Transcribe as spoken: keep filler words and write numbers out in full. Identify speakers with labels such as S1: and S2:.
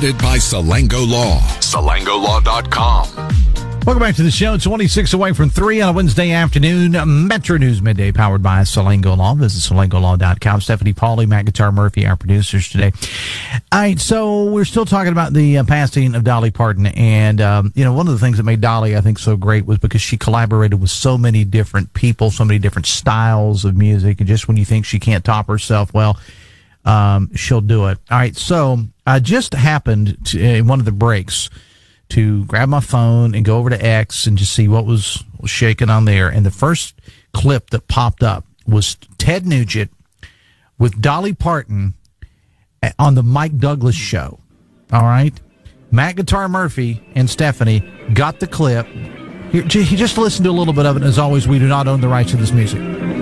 S1: Presented by Salango Law. Salango Law dot com.
S2: Welcome back to the show. twenty-six away from three on a Wednesday afternoon. Metro News Midday powered by Salango Law. Visit Salango Law dot com. Stephanie Pauly, Matt Guitar Murphy, our producers today. All right, so we're still talking about the uh, passing of Dolly Parton. And, um, you know, one of the things that made Dolly, I think, so great was because she collaborated with so many different people, so many different styles of music. And just when you think she can't top herself, well, um, she'll do it. All right, so I just happened to, in one of the breaks, to grab my phone and go over to X and just see what was shaking on there. And the first clip that popped up was Ted Nugent with Dolly Parton on the Mike Douglas show. All right. Matt Guitar Murphy and Stephanie got the clip. Here, just listen to a little bit of it. As always, we do not own the rights to this music.